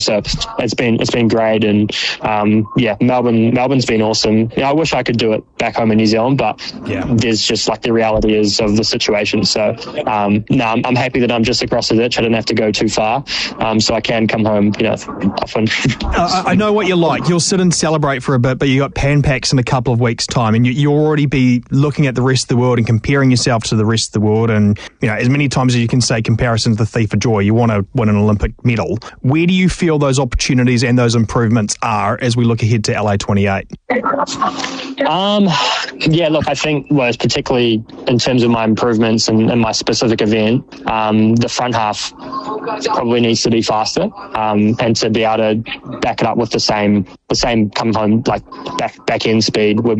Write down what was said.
So it's been great, and Melbourne's been awesome. I wish I could do it back home in New Zealand, but there's just like the reality is of the situation. So I'm happy that I'm just across the ditch. I didn't have to go too far, so I can come home, often. I know what you're like. You'll sit and celebrate for a bit, but you got Pan Pacs in a couple of weeks' time, and you'll already be looking at the rest of the world and comparing yourself to the rest of the world. And as many times as you can say, comparison is the thief of joy. You want to win an Olympic medal. Where do you feel those opportunities and those improvements are as we look ahead to LA 28? Look, I think particularly in terms of my improvements and my specific event, the front half probably needs to be faster, and to be able to back it up with the same coming home, like back end speed would